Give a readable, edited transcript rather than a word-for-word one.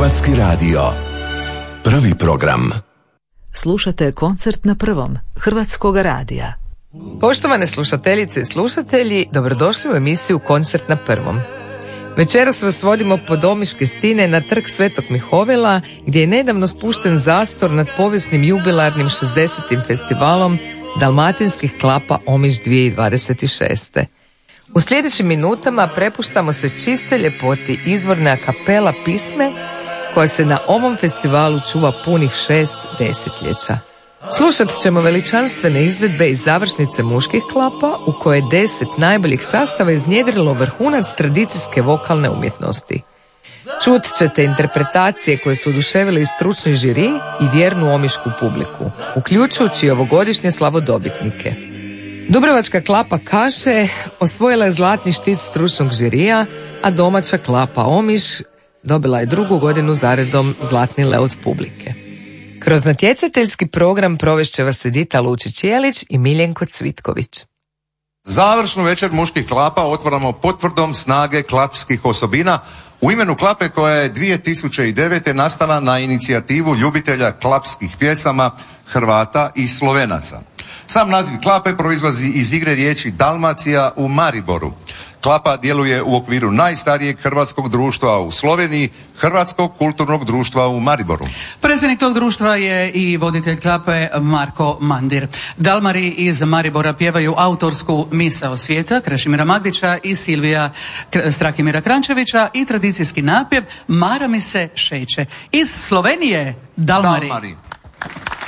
Hrvatski radio. Prvi program. Slušate koncert na prvom Hrvatskog radija. Poštovane slušateljice i slušatelji, dobrodošli u emisiju Koncert na prvom. Večeras vas vodimo pod Omiške stine na trg Svetog Mihovila, gdje je nedavno spušten zastor nad povijesnim jubilarnim 60. festivalom dalmatinskih klapa Omiš 2026. U sljedećim minutama prepuštamo se čiste ljepoti izvorne a kapela Pisme, koja se na ovom festivalu čuva punih 6 desetljeća. Slušat ćemo veličanstvene izvedbe iz završnice muških klapa, u koje 10 najboljih sastava iznjedrilo vrhunac tradicijske vokalne umjetnosti. Čut ćete interpretacije koje su oduševile i stručni žiri i vjernu omišku publiku, uključujući ovogodišnje slavodobitnike. Dubrovačka klapa Kaše osvojila je zlatni štit stručnog žirija, a domaća klapa Omiš dobila je 2. godinu zaredom zlatni leot publike. Kroz natjecateljski program provešće vas Edita Lučić-Jelić i Miljenko Cvitković. Završnu večer muških klapa otvaramo potvrdom snage klapskih osobina u imenu klape koja je 2009. nastala na inicijativu ljubitelja klapskih pjesama Hrvata i Slovenaca. Sam naziv klape proizlazi iz igre riječi Dalmacija u Mariboru. Klapa djeluje u okviru najstarijeg hrvatskog društva u Sloveniji, Hrvatskog kulturnog društva u Mariboru. Predsjednik tog društva je i voditelj klape Marko Mandir. Dalmari iz Maribora pjevaju autorsku Misao svijeta Krešimira Magdića i Silvija Strakimira Krančevića i tradicijski napjev Mara mi se šeće. Iz Slovenije Dalmari.